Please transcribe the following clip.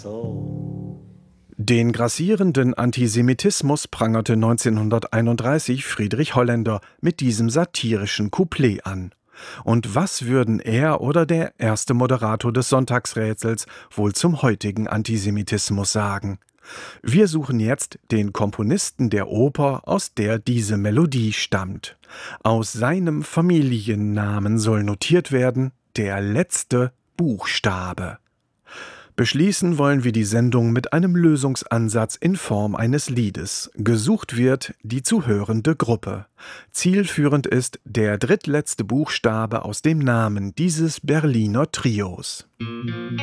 Den grassierenden Antisemitismus prangerte 1931 Friedrich Holländer mit diesem satirischen Couplet an. Und was würden er oder der erste Moderator des Sonntagsrätsels wohl zum heutigen Antisemitismus sagen? Wir suchen jetzt den Komponisten der Oper, aus der diese Melodie stammt. Aus seinem Familiennamen soll notiert werden: der letzte Buchstabe. Beschließen wollen wir die Sendung mit einem Lösungsansatz in Form eines Liedes. Gesucht wird die zu hörende Gruppe. Zielführend ist der drittletzte Buchstabe aus dem Namen dieses Berliner Trios.